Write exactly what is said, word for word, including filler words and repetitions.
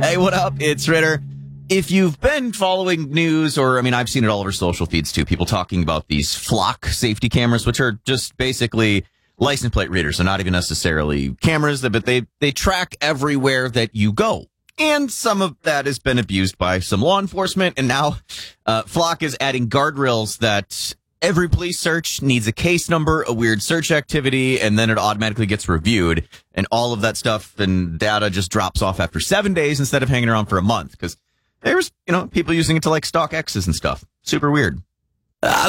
Hey, what up? It's Ritter. If you've been following news, or, I mean, I've seen it all over social feeds too, people talking about these Flock safety cameras, which are just basically license plate readers. So not even necessarily cameras, but they, they track everywhere that you go. And some of that has been abused by some law enforcement. And now uh, Flock is adding guardrails that every police search needs a case number, a weird search activity, and then it automatically gets reviewed. And all of that stuff and data just drops off after seven days instead of hanging around for a month. Because there's, you know, people using it to like stalk exes and stuff. Super weird. I